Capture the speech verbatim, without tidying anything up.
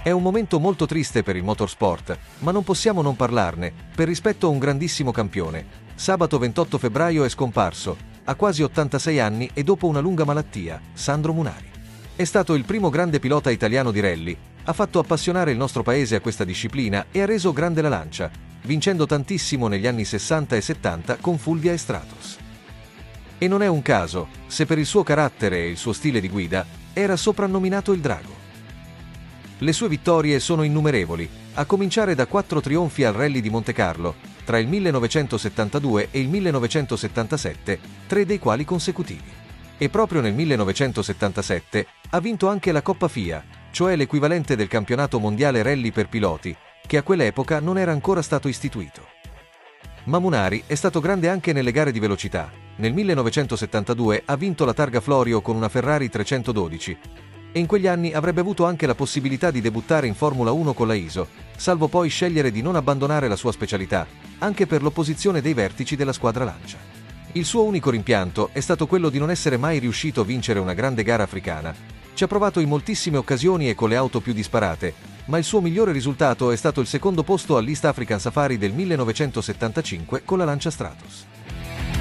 È un momento molto triste per il motorsport, ma non possiamo non parlarne, per rispetto a un grandissimo campione. Sabato ventotto febbraio è scomparso, a quasi ottantasei anni e dopo una lunga malattia, Sandro Munari. È stato il primo grande pilota italiano di rally, ha fatto appassionare il nostro paese a questa disciplina e ha reso grande la lancia, vincendo tantissimo negli anni sessanta e settanta con Fulvia e Stratos. E non è un caso, se per il suo carattere e il suo stile di guida, era soprannominato il Drago. Le sue vittorie sono innumerevoli, a cominciare da quattro trionfi al Rally di Montecarlo, tra il millenovecentosettantadue e il millenovecentosettantasette, tre dei quali consecutivi. E proprio nel millenovecentosettantasette ha vinto anche la Coppa F I A, cioè l'equivalente del campionato mondiale rally per piloti, che a quell'epoca non era ancora stato istituito. Ma Munari è stato grande anche nelle gare di velocità. Nel millenovecentosettantadue ha vinto la Targa Florio con una Ferrari trecentododici, e in quegli anni avrebbe avuto anche la possibilità di debuttare in Formula uno con la I S O, salvo poi scegliere di non abbandonare la sua specialità, anche per l'opposizione dei vertici della squadra Lancia. Il suo unico rimpianto è stato quello di non essere mai riuscito a vincere una grande gara africana. Ci ha provato in moltissime occasioni e con le auto più disparate, ma il suo migliore risultato è stato il secondo posto all'East African Safari del millenovecentosettantacinque con la Lancia Stratos.